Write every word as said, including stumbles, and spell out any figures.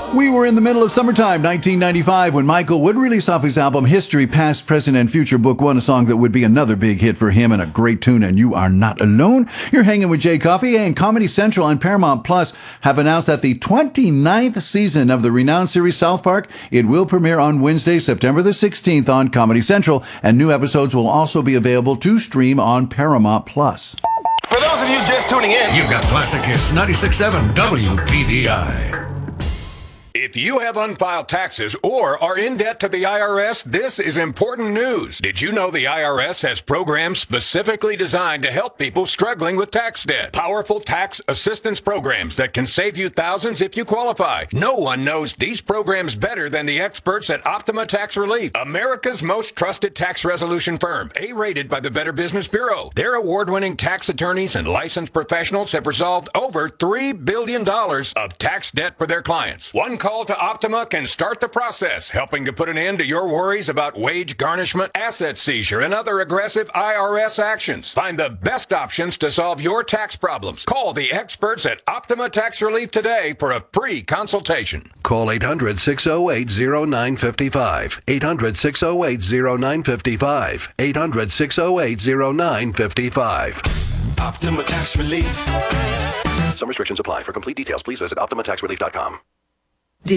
We were in the middle of summertime, nineteen ninety-five, when Michael Wood released off his album History, Past, Present, and Future Book One, a song that would be another big hit for him and a great tune, and You Are Not Alone. You're hanging with Jay Coffey, and Comedy Central and Paramount Plus have announced that the twenty-ninth season of the renowned series South Park, it will premiere on Wednesday, September the sixteenth on Comedy Central, and new episodes will also be available to stream on Paramount Plus. For those of you just tuning in, you've got Classic Hits ninety-six point seven W P V I. If you have unfiled taxes or are in debt to the I R S, this is important news. Did you know the I R S has programs specifically designed to help people struggling with tax debt? Powerful tax assistance programs that can save you thousands if you qualify. No one knows these programs better than the experts at Optima Tax Relief, America's most trusted tax resolution firm, A-rated by the Better Business Bureau. Their award-winning tax attorneys and licensed professionals have resolved over three billion dollars of tax debt for their clients. One call to Optima can start the process, helping to put an end to your worries about wage garnishment, asset seizure, and other aggressive I R S actions. Find the best options to solve your tax problems. Call the experts at Optima Tax Relief today for a free consultation. Call eight hundred, six oh eight, oh nine five five. eight hundred, six oh eight, oh nine five five. eight hundred, six oh eight, oh nine five five. Optima Tax Relief. Some restrictions apply. For complete details, please visit optima tax relief dot com.